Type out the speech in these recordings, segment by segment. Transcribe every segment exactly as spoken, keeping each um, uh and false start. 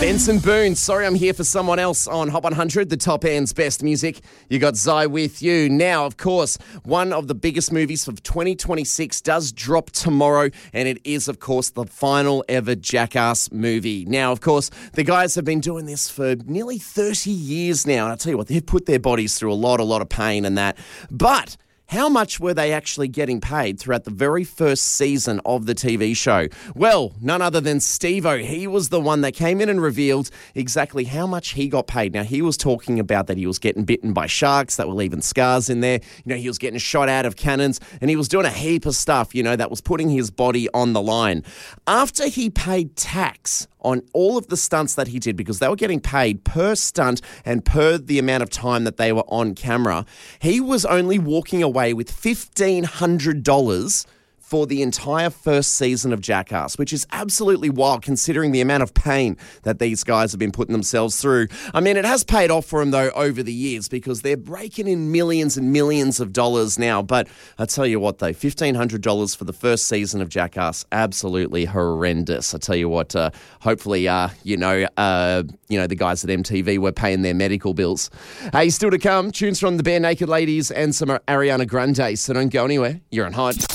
Benson Boone, Sorry I'm Here for Someone Else on Hot one hundred, the top end's best music. You got Zai with you. Now, of course, one of the biggest movies of twenty twenty-six does drop tomorrow, and it is, of course, the final ever Jackass movie. Now, of course, the guys have been doing this for nearly thirty years now, and I'll tell you what, they've put their bodies through a lot, a lot of pain and that. But how much were they actually getting paid throughout the very first season of the T V show? Well, none other than Steve-O. He was the one that came in and revealed exactly how much he got paid. Now, he was talking about that he was getting bitten by sharks that were leaving scars in there. You know, he was getting shot out of cannons, and he was doing a heap of stuff, you know, that was putting his body on the line. After he paid tax on all of the stunts that he did, because they were getting paid per stunt and per the amount of time that they were on camera, he was only walking away with fifteen hundred dollars for the entire first season of Jackass, which is absolutely wild considering the amount of pain that these guys have been putting themselves through. I mean, it has paid off for them, though, over the years because they're breaking in millions and millions of dollars now. But I tell you what, though, fifteen hundred dollars for the first season of Jackass, absolutely horrendous. I tell you what, uh, hopefully, uh, you know, uh, you know, the guys at M T V were paying their medical bills. Hey, still to come, tunes from the Bare Naked Ladies and some Ariana Grande, so don't go anywhere. You're on Hot.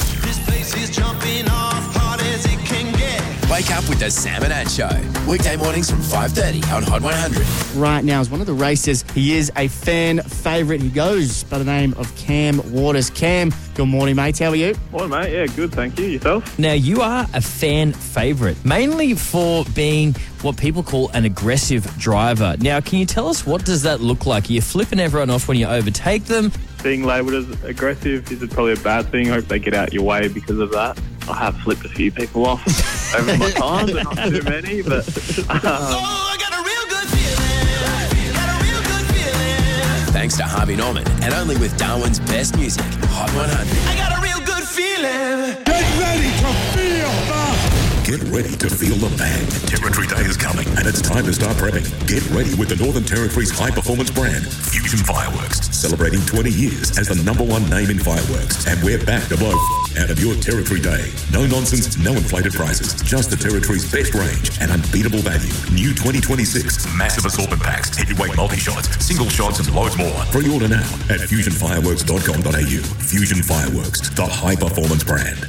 Is jumping off hard as it can get. Wake up with the Sam and Ad Show. Weekday mornings from five thirty on Hot one hundred. Right now is one of the races. He is a fan favourite. He goes by the name of Cam Waters. Cam, good morning, mate. How are you? Morning, mate. Yeah, good. Thank you. Yourself? Now, you are a fan favourite, mainly for being what people call an aggressive driver. Now, can you tell us what does that look like? Are you flipping everyone off when you overtake them? Being labelled as aggressive is probably a bad thing. I hope they get out your way because of that. I have flipped a few people off over my time, but not too many. But um, oh, I got a real good feeling. Got a real good feeling. Thanks to Harvey Norman, and only with Darwin's best music, Hot one hundred. I got a real good feeling. Get ready to feel the... Get ready to feel the bang. Territory Day is coming, and it's time to start prepping. Get ready with the Northern Territory's high-performance brand, Fusion Fireworks, celebrating twenty years as the number one name in fireworks. And we're back to blow out of your Territory Day. No nonsense, no inflated prices, just the Territory's best range and unbeatable value. New twenty twenty-six massive assortment packs, heavyweight multi-shots, single shots, and loads more. Pre-order now at fusion fireworks dot com dot a u. Fusion Fireworks, the high-performance brand.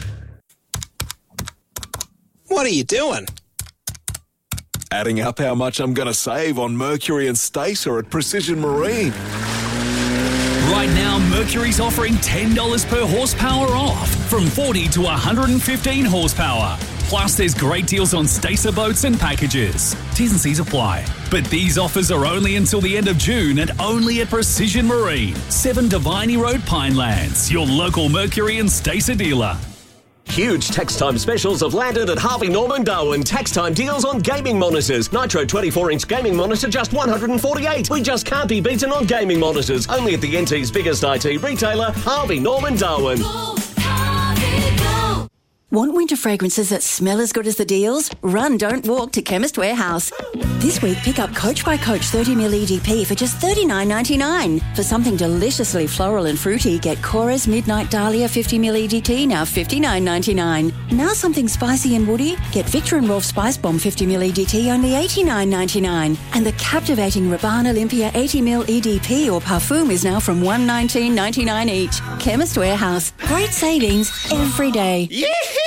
What are you doing? Adding up how much I'm going to save on Mercury and Stacer at Precision Marine. Right now, Mercury's offering ten dollars per horsepower off, from forty to one hundred fifteen horsepower. Plus, there's great deals on Stacer boats and packages. T's and C's apply. But these offers are only until the end of June and only at Precision Marine, seven Diviny Road, Pinelands, your local Mercury and Stacer dealer. Huge tax time specials have landed at Harvey Norman Darwin. Tax time deals on gaming monitors. Nitro twenty-four inch gaming monitor just one hundred forty-eight. We just can't be beaten on gaming monitors. Only at the N T's biggest I T retailer, Harvey Norman Darwin. Go, Harvey, go. Want winter fragrances that smell as good as the deals? Run, don't walk to Chemist Warehouse. This week, pick up Coach by Coach thirty milliliter E D P for just thirty-nine ninety-nine. For something deliciously floral and fruity, get Cora's Midnight Dahlia fifty milliliter E D T, now fifty-nine ninety-nine. Now something spicy and woody, get Victor and Rolf Spice Bomb fifty milliliter E D T, only eighty-nine ninety-nine. And the captivating Rabanne Olympia eighty milliliter E D P or Parfum is now from one nineteen ninety-nine each. Chemist Warehouse. Great savings every day. Yeah!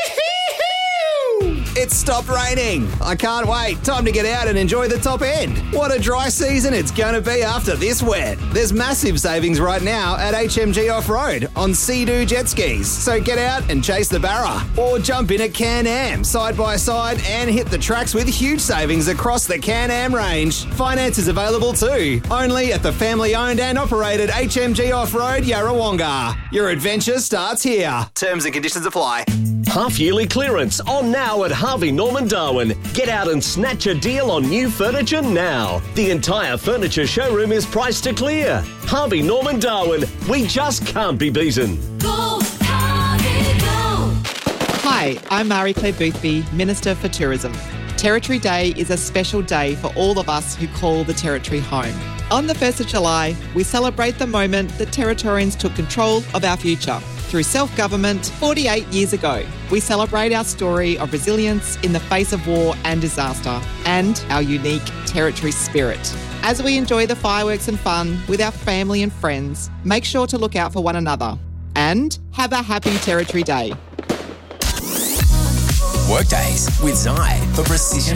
It's stopped raining. I can't wait. Time to get out and enjoy the top end. What a dry season it's going to be after this wet. There's massive savings right now at H M G Off-Road on Sea-Doo jet skis. So get out and chase the barra. Or jump in at Can-Am side by side and hit the tracks with huge savings across the Can-Am range. Finance is available too. Only at the family-owned and operated H M G Off-Road Yarrawonga. Your adventure starts here. Terms and conditions apply. Half-yearly clearance on now at Harvey Norman Darwin. Get out and snatch a deal on new furniture now. The entire furniture showroom is priced to clear. Harvey Norman Darwin. We just can't be beaten. Go, Harvey, go. Hi, I'm Marie-Claire Boothby, Minister for Tourism. Territory Day is a special day for all of us who call the Territory home. On the first of July, we celebrate the moment that Territorians took control of our future. through self-government forty-eight years ago. We celebrate our story of resilience in the face of war and disaster and our unique Territory spirit. As we enjoy the fireworks and fun with our family and friends, make sure to look out for one another and have a happy Territory Day. Workdays with Zai for precision